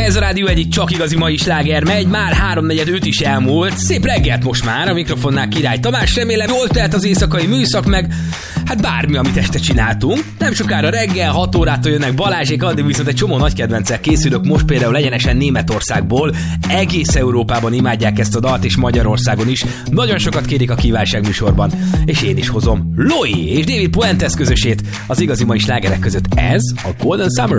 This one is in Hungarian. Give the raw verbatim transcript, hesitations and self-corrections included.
Ez a rádió egyik csak igazi mai sláger megy, már háromnegyed öt is elmúlt. Szép reggelt most már, a mikrofonnál Király Tamás, remélem jól telt az éjszakai műszak, meg hát bármi, amit este csináltunk. Nem sokára reggel, hat órától jönnek Balázsék, addig viszont egy csomó nagy kedvencel készülök, most például egyenesen Németországból. Egész Európában imádják ezt a dalt, és Magyarországon is. Nagyon sokat kérik a kívánság műsorban, és én is hozom Loi és David Puentes közösét az igazi mai slágerek között. Ez a Golden Summer.